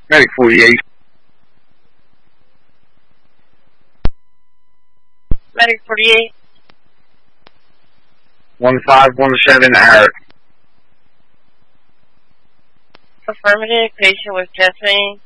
Medic 48. Medic 48. 1517 Eric. Affirmative. Patient with chest pain.